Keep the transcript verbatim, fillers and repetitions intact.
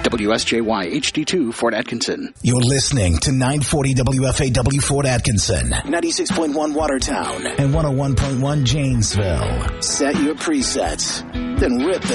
W S J Y H D two Fort Atkinson. You're listening to nine forty W F A W Fort Atkinson, ninety-six point one Watertown, and one oh one point one Janesville. Set your presets, then rip the